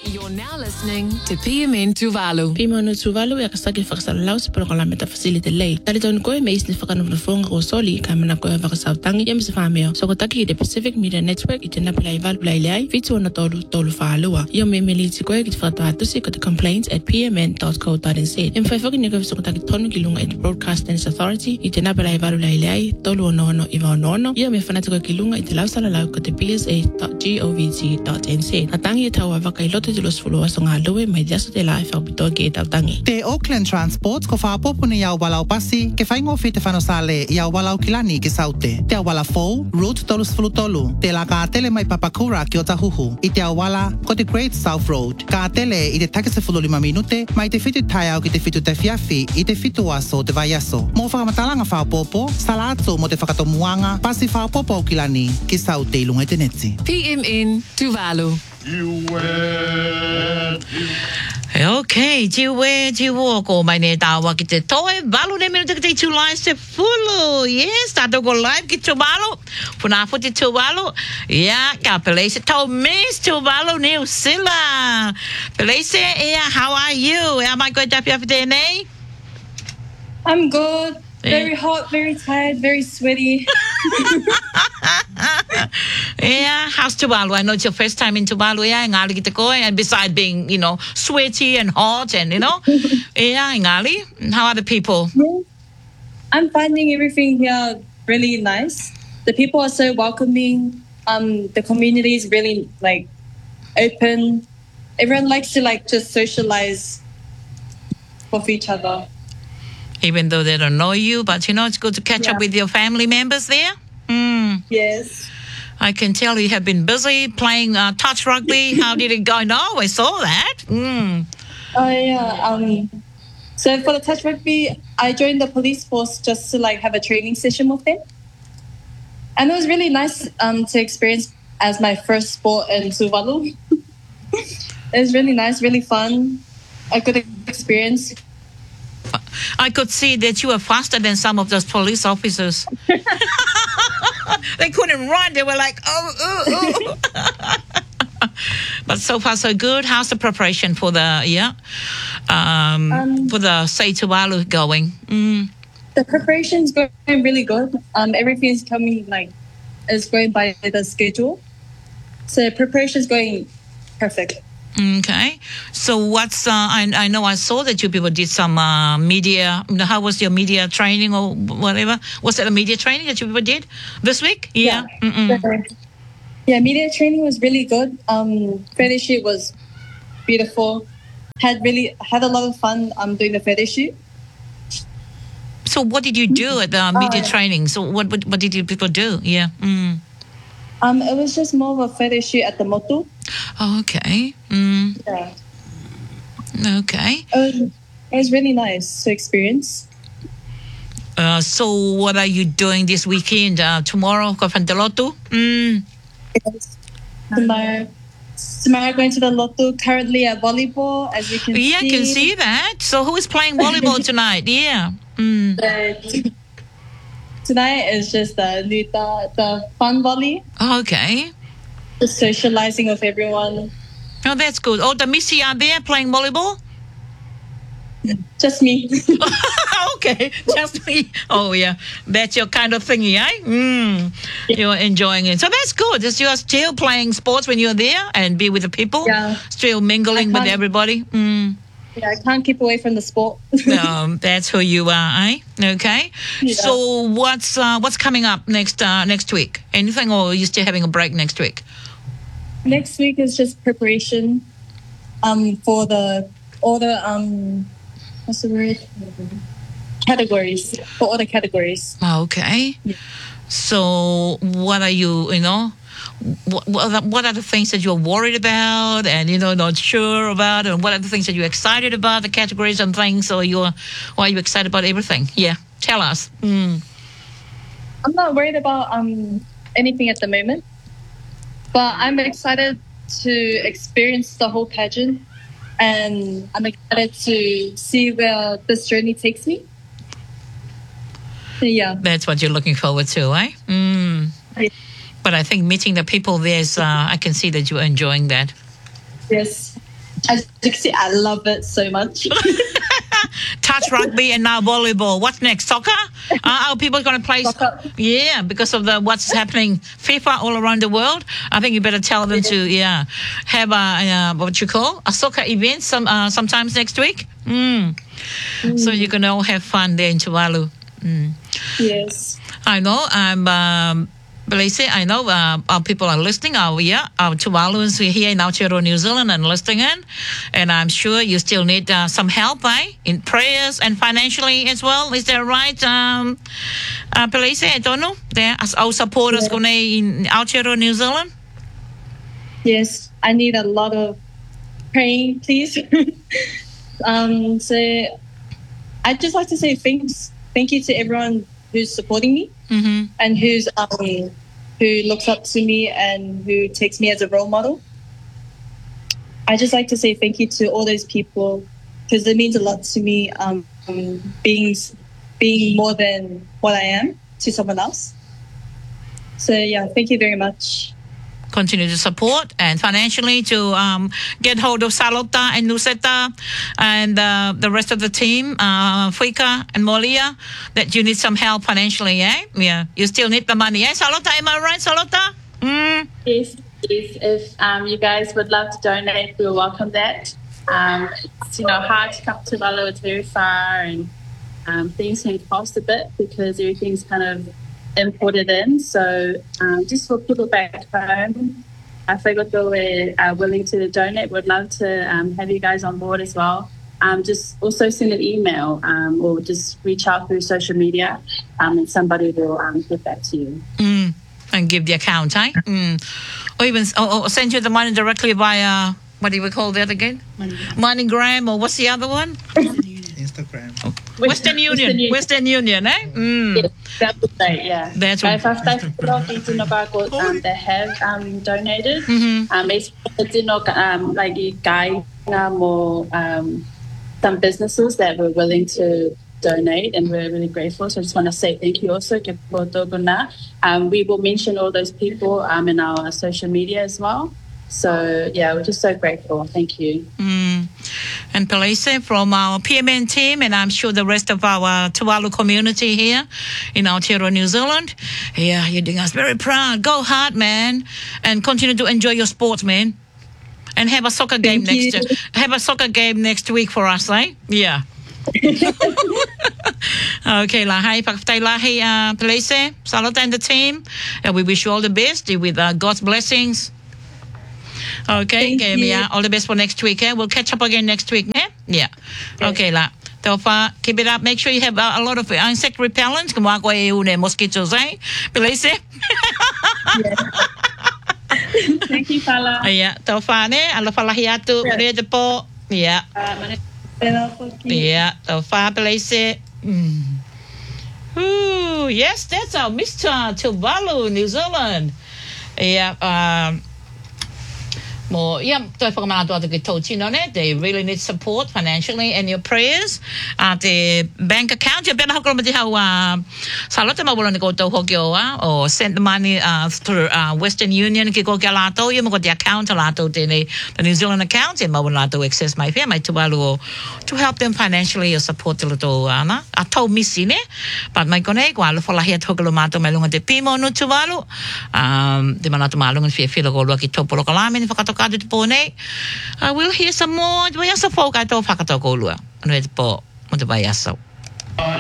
You're now listening to PMN Tuvalu. PMN Tuvalu ya kasagi whakasalau sa programme ta facility lei. Tali taon koe me isni whakanufunga ko soli ka mana koe whakasautangi yam sa whameo. So ko taki the Pacific Media Network i tena pala iwal pala ilai fitu ana tolu whaalua. Yo me militi koe ki whakatuatusi ko the complaints at pmn.co.nz. Yam whaifoki niko so ko taki tonu kilunga at the Broadcasters Authority i tena pala iwal pala ilai tolu ono iwa ono. Yo me whanatu ko kilunga i te lausalalau ko te bsa.govt.nz. Natangi tawa wakailote los fulua songa loe mai jaso te lai whakapito ke tautangi. Te Auckland Transport ko whaapopo ni iau walau pasi ke whaingo fite whanosale iau walau kilani ki saute. Te awala fou, Route tolus fulutolu. Te la ka atele mai Papakura ki o Tahuhu. I te awala ko te Great South Road. Ka atele i te take se fulu 5 minute mai te fitu tai au ki te fitu te fiafi i te fitu aso te vaiaso. Mo whakamatalanga whaapopo, sala atu mo te whakatomuanga pasi whaapopo au kilani ki saute ilunga i te neti. PMN Tuvalu. Okay, jiwe ko mai ne tawa ki te toe balu ne minuto ki te tulai se fulu. Yes, tato ko live ki tuvalu. Puna futi tuvalu. Yeah, ka pelese to miss tuvalu New Zealand. Pelese, yeah, how are you? Am I going to have you today? I'm good. Very hot, very tired, very sweaty. Yeah, how's Tuvalu? I know it's your first time in Tuvalu, yeah, ngali kita koe, and besides being, sweaty and hot and, yeah, ngali. How are the people? I'm finding everything here really nice. The people are so welcoming. The community is really, open. Everyone likes to, just socialize with each other. Even though they don't know you, but, it's good to catch up with your family members there. Yes. I can tell you have been busy playing touch rugby. How did it go? No, I saw that. Oh, yeah. So for the touch rugby, I joined the police force just to have a training session with them. And it was really nice to experience as my first sport in Tuvalu. It was really nice, really fun, a good experience. I could see that you were faster than some of those police officers. They couldn't run. They were like, oh. But so far, so good. How's the preparation for the, for the Say Tuvalu going? The preparation's going really good. Everything's coming, is going by the schedule. So preparation's going perfect. Okay. So what's, I know I saw that you people did some media, how was your media training or whatever? Was that a media training that you people did this week? Yeah. Yeah, media training was really good. Photo shoot was beautiful. Had a lot of fun doing the photo shoot. So what did you do at the media training? So what did you people do? Yeah. It was just more of a photo shoot at the Motu. Oh, okay. Yeah. Okay. It was really nice to experience. So what are you doing this weekend? Tomorrow, Kofandelotu? Yes. Tomorrow going to the Lotu, currently at volleyball, as you can see. Yeah, I can see that. So who is playing volleyball tonight? Yeah. Tonight is just the fun volley. Okay. Just socializing with everyone. Oh, that's good. Oh, the Missy are there playing volleyball? Just me. Okay, just me. Oh, yeah. That's your kind of thingy, eh? You're enjoying it. So that's good. You're still playing sports when you're there and be with the people? Yeah. Still mingling with everybody? Yeah, I can't keep away from the sport. That's who you are, eh? Okay. Yeah. So what's coming up next week? Anything, or are you still having a break next week? Next week is just preparation for all the what's the word? Categories. For all the categories. Okay. Yeah. So what are you, what are the things that you're worried about and, not sure about? And what are the things that you're excited about, the categories and things? Or are you excited about everything? Yeah. Tell us. I'm not worried about anything at the moment. But I'm excited to experience the whole pageant. And I'm excited to see where this journey takes me. Yeah. That's what you're looking forward to, eh? Yeah. But I think meeting the people there is, I can see that you're enjoying that. Yes. As you can see, I love it so much. Touch rugby and now volleyball. What's next? Soccer? Are people going to play? Soccer. Yeah, because of what's happening, FIFA all around the world. I think you better tell them to have a soccer event sometimes next week. So you can all have fun there in Tuvalu. Yes. I know. Belize, I know our people are listening. Our Tuvaluans here in Aotearoa, New Zealand, and listening in. And I'm sure you still need some help, in prayers and financially as well. Is that right, Belize? I don't know. There as our supporters in Aotearoa, New Zealand. Yes, I need a lot of praying, please. So I'd just like to say thank you to everyone who's supporting me and who looks up to me and who takes me as a role model. I just like to say thank you to all those people because it means a lot to me being more than what I am to someone else. So thank you very much. Continue to support and financially to get hold of Salota and Nuseta and the rest of the team, Fuika and Molia, that you need some help financially, Yeah. You still need the money, Salota, am I right, Salota? Yes. If you guys would love to donate, we'll welcome that. It's hard to come to Tuvalu, it's very far and things can cost a bit because everything's kind of imported in. So just for people back home, I forgot we're willing to donate. Would love to have you guys on board as well. Just also send an email or just reach out through social media and somebody will get back to you. And give the account, or even send you the money directly via, what do we call that again? MoneyGram, or what's the other one? Instagram. Western Union, Yes, that's right, yeah. That's right. They have donated. Some businesses that were willing to donate, and we're really grateful. So I just want to say thank you also. We will mention all those people in our social media as well. So we're just so grateful. Thank you. And Pelise from our PMN team, and I'm sure the rest of our Tuvalu community here in Aotearoa, New Zealand. Yeah, you're doing us very proud. Go hard, man, and continue to enjoy your sport, man. And have a soccer game next week for us, eh? Yeah. Okay, lahai paktai lahi Pelise, Salota and the team, and we wish you all the best with God's blessings. Okay, all the best for next week. We'll catch up again next week. Yeah. Okay, la. Tofa, keep it up. Make sure you have a lot of insect repellents. Mosquitoes, Pelise. Thank you, Fala. Yeah, Tofa ne, ala falahiatu, ready po. Yeah. Yeah, Tofa Pelise. Ooh, yes, that's our Mr. Tuvalu, New Zealand. Yeah, they really need support financially and your prayers. The bank account, you better have or send the money through Western Union. You got the account, the New Zealand account, and access my Tuvalu to help them financially or support the little. I told Missy, but my connect while for here Togolomato Melunga de Pimo no Tuvalu. The Manatumalung and Filo Loki Topolokalamin for we'll hear some more. Why so folk I told Fakatoko Lua. And it's po, what the